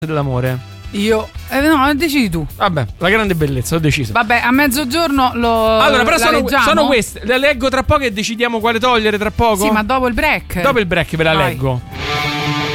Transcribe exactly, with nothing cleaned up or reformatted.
dell'amore? Io eh, no, decidi tu. Vabbè, la grande bellezza, ho deciso. Vabbè, a mezzogiorno lo Allora, però la sono, leggiamo? sono queste. Le leggo tra poco e decidiamo quale togliere tra poco. Sì, ma dopo il break. Dopo il break ve la Vai. leggo.